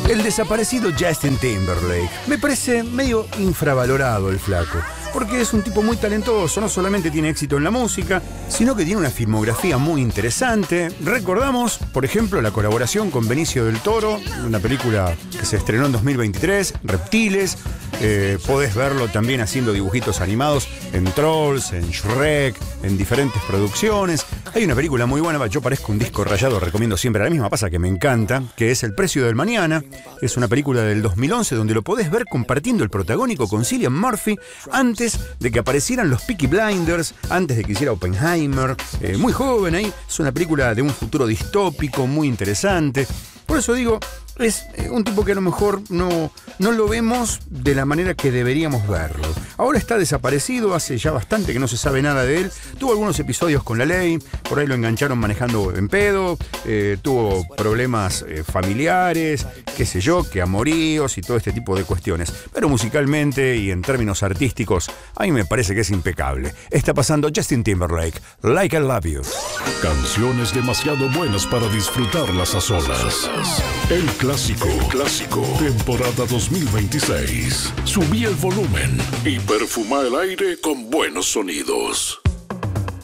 El desaparecido Justin Timberlake. Me parece medio infravalorado el flaco, porque es un tipo muy talentoso, no solamente tiene éxito en la música, sino que tiene una filmografía muy interesante. Recordamos, por ejemplo, la colaboración con Benicio del Toro, una película que se estrenó en 2023, Reptiles. Podés verlo también haciendo dibujitos animados en Trolls, en Shrek, en diferentes producciones. Hay una película muy buena, yo parezco un disco rayado, recomiendo siempre, a la misma pasa que me encanta, que es El precio del mañana. Es una película del 2011 donde lo podés ver compartiendo el protagónico con Cillian Murphy antes de que aparecieran los Peaky Blinders, antes de que hiciera Oppenheimer. Muy joven ahí, es una película de un futuro distópico muy interesante. Por eso digo, es un tipo que a lo mejor no lo vemos de la manera que deberíamos verlo. Ahora está desaparecido, hace ya bastante que no se sabe nada de él. Tuvo algunos episodios con la ley, por ahí lo engancharon manejando en pedo, tuvo problemas familiares, qué sé yo, que amoríos y todo este tipo de cuestiones. Pero musicalmente y en términos artísticos, a mí me parece que es impecable. Está pasando Justin Timberlake, Like I Love You. Canciones demasiado buenas para disfrutarlas a solas. El clásico, temporada 2026. Subí el volumen y perfuma el aire con buenos sonidos.